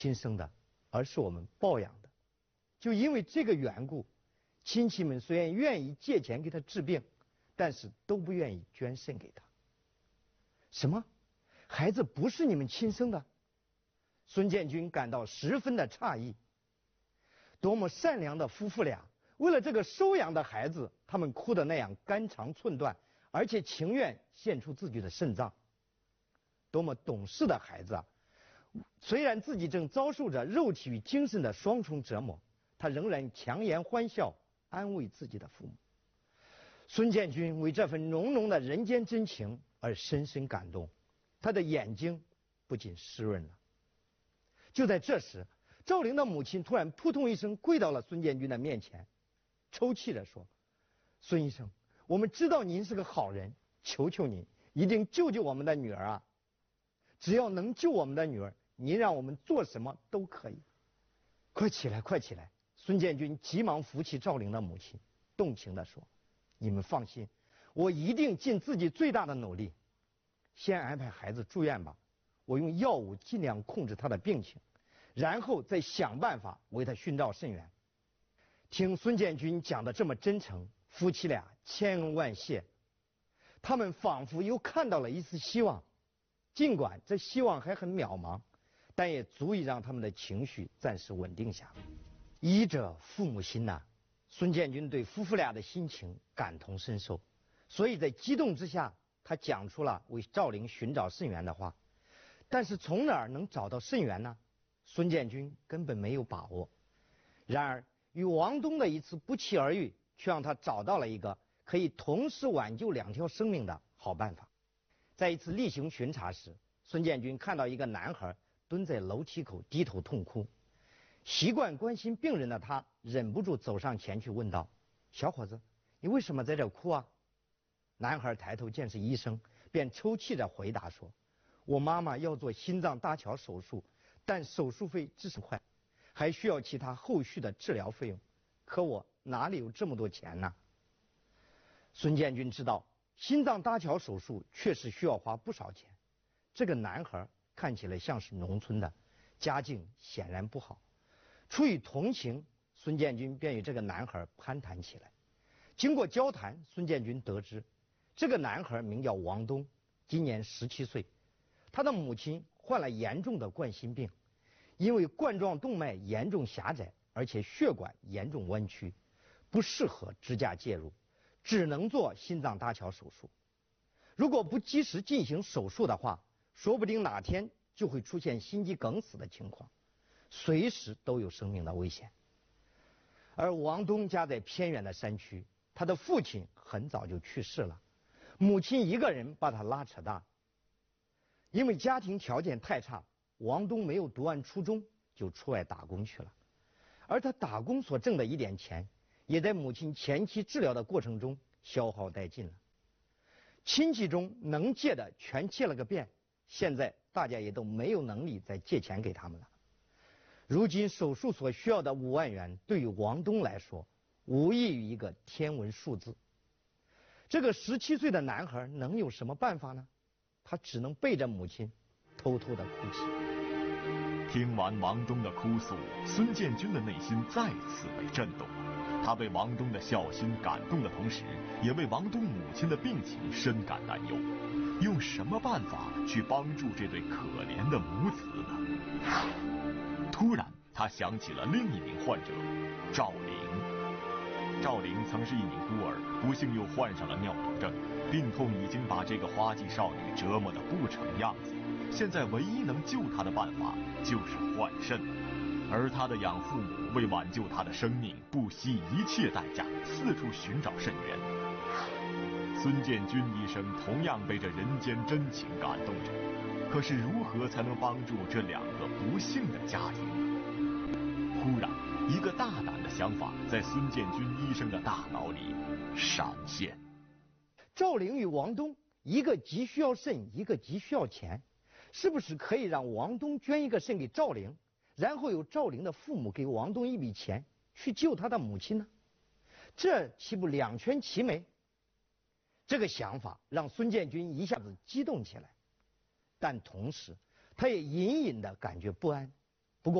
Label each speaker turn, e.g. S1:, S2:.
S1: 亲生的，而是我们抱养的。就因为这个缘故，亲戚们虽然愿意借钱给他治病，但是都不愿意捐肾给他。什么？孩子不是你们亲生的？孙建军感到十分的诧异。多么善良的夫妇俩，为了这个收养的孩子，他们哭得那样肝肠寸断，而且情愿献出自己的肾脏。多么懂事的孩子啊！虽然自己正遭受着肉体与精神的双重折磨，他仍然强颜欢笑，安慰自己的父母。孙建军为这份浓浓的人间真情而深深感动，他的眼睛不禁湿润了。就在这时，赵玲的母亲突然扑通一声跪到了孙建军的面前，抽泣着说：“孙医生，我们知道您是个好人，求求您一定救救我们的女儿啊！只要能救我们的女儿，您让我们做什么都可以。”快起来，快起来！孙建军急忙扶起赵玲的母亲，动情地说：“你们放心，我一定尽自己最大的努力。先安排孩子住院吧，我用药物尽量控制他的病情，然后再想办法为他寻找肾源。”听孙建军讲得这么真诚，夫妻俩千恩万谢。他们仿佛又看到了一丝希望，尽管这希望还很渺茫，但也足以让他们的情绪暂时稳定下来。医者父母心呐，孙建军对夫妇俩的心情感同身受，所以在激动之下，他讲出了为赵玲寻找肾源的话。但是从哪儿能找到肾源呢？孙建军根本没有把握。然而与王东的一次不期而遇，却让他找到了一个可以同时挽救2条生命的好办法。在一次例行巡查时，孙建军看到一个男孩蹲在楼梯口低头痛哭。习惯关心病人的他忍不住走上前去问道：“小伙子，你为什么在这哭啊？”男孩抬头见是医生，便抽泣着回答说：“我妈妈要做心脏搭桥手术，但手术费只是块，还需要其他后续的治疗费用，可我哪里有这么多钱呢？”孙建军知道心脏搭桥手术确实需要花不少钱。这个男孩看起来像是农村的，家境显然不好。出于同情，孙建军便与这个男孩攀谈起来。经过交谈，孙建军得知这个男孩名叫王东，今年17岁。他的母亲患了严重的冠心病，因为冠状动脉严重狭窄，而且血管严重弯曲，不适合支架介入，只能做心脏搭桥手术。如果不及时进行手术的话，说不定哪天就会出现心肌梗死的情况，随时都有生命的危险。而王东家在偏远的山区，他的父亲很早就去世了，母亲一个人把他拉扯大。因为家庭条件太差，王东没有读完初中就出外打工去了，而他打工所挣的一点钱，也在母亲前期治疗的过程中消耗殆尽了。亲戚中能借的全借了个遍，现在大家也都没有能力再借钱给他们了。如今手术所需要的5万元，对于王东来说，无异于一个天文数字。这个17岁的男孩能有什么办法呢？他只能背着母亲偷偷的哭泣。
S2: 听完王东的哭诉，孙建军的内心再次被震动。他为王东的孝心感动的同时，也为王东母亲的病情深感担忧。用什么办法去帮助这对可怜的母子呢？突然，他想起了另一名患者赵玲。赵玲曾是一名孤儿，不幸又患上了尿毒症，病痛已经把这个花季少女折磨得不成样子。现在唯一能救她的办法就是换肾，而她的养父母为挽救她的生命，不惜一切代价，四处寻找肾源。孙建军医生同样被这人间真情感动着，可是如何才能帮助这2个不幸的家庭呢？忽然，一个大胆的想法在孙建军医生的大脑里闪现。
S1: 赵玲与王东，一个急需要肾，一个急需要钱，是不是可以让王东捐一个肾给赵玲，然后由赵玲的父母给王东一笔钱去救他的母亲呢？这岂不两全其美？这个想法让孙建军一下子激动起来，但同时他也隐隐地感觉不安。